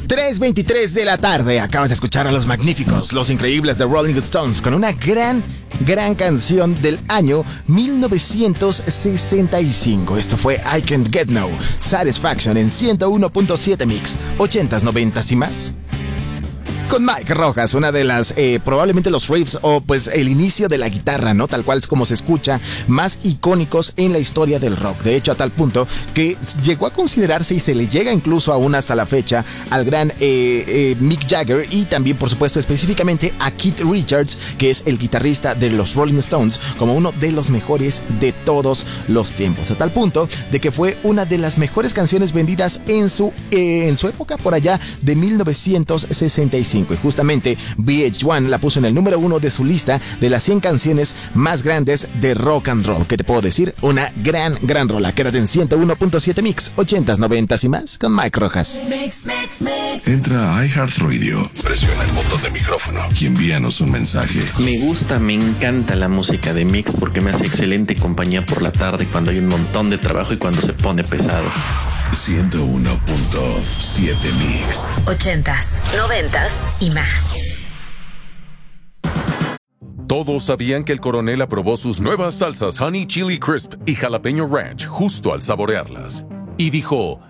3:23 de la tarde. Acabas de escuchar a los magníficos, los increíbles de Rolling Stones con una gran canción del año 1965. Esto fue I Can't Get No Satisfaction en 101.7 Mix, 80s, 90s y más. Con Mike Rojas, una de las, probablemente los riffs o pues el inicio de la guitarra, ¿no? Tal cual es como se escucha, más icónicos en la historia del rock. De hecho, a tal punto que llegó a considerarse y se le llega incluso aún hasta la fecha al gran Mick Jagger y también, por supuesto, específicamente a Keith Richards, que es el guitarrista de los Rolling Stones, como uno de los mejores de todos los tiempos. A tal punto de que fue una de las mejores canciones vendidas en su época por allá de 1965. Y justamente VH1 la puso en el número 1 de su lista de las 100 canciones más grandes de rock and roll. ¿Qué te puedo decir? Una gran rola. Quédate en 101.7 Mix, 80s, 90s y más con Mike Rojas. Mix. Entra a iHeartRadio, presiona el botón de micrófono y envíanos un mensaje. Me encanta la música de Mix porque me hace excelente compañía por la tarde cuando hay un montón de trabajo y cuando se pone pesado. 101.7 Mix. 80s, 90s y más. Todos sabían que el coronel aprobó sus nuevas salsas Honey Chili Crisp y Jalapeño Ranch justo al saborearlas. Y dijo...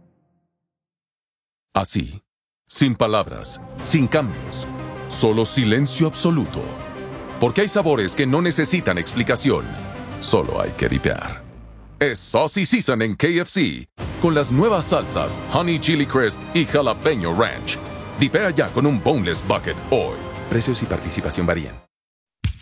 así, sin palabras, sin cambios, solo silencio absoluto. Porque hay sabores que no necesitan explicación, solo hay que dipear. Es Saucy Season en KFC, con las nuevas salsas Honey Chili Crisp y Jalapeño Ranch. Dipea ya con un Boneless Bucket hoy. Precios y participación varían.